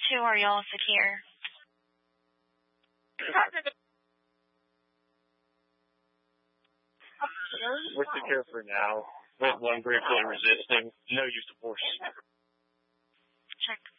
2, are y'all secure? We're secure for now. We have one briefly resisting. No use of force. Check.